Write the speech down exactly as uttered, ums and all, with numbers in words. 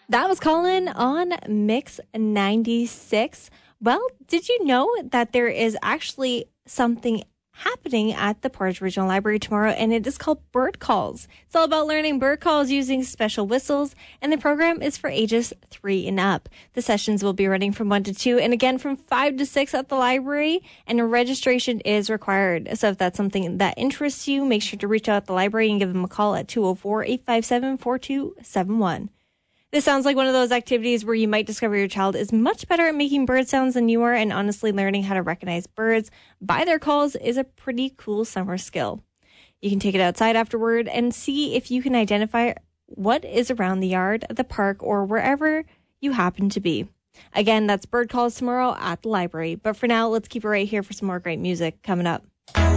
That was Colin on Mix ninety-six. Well, did you know that there is actually something happening at the Portage Regional Library tomorrow, and it is called Bird Calls. It's all about learning bird calls using special whistles, and the program is for ages three and up. The sessions will be running from one to two, and again from five to six at the library, and registration is required. So if that's something that interests you, make sure to reach out at the library and give them a call at two oh four, eight five seven, four two seven one. This sounds like one of those activities where you might discover your child is much better at making bird sounds than you are, and honestly, learning how to recognize birds by their calls is a pretty cool summer skill. You can take it outside afterward and see if you can identify what is around the yard, the park, or wherever you happen to be. Again, that's Bird Calls tomorrow at the library. But for now, let's keep it right here for some more great music coming up.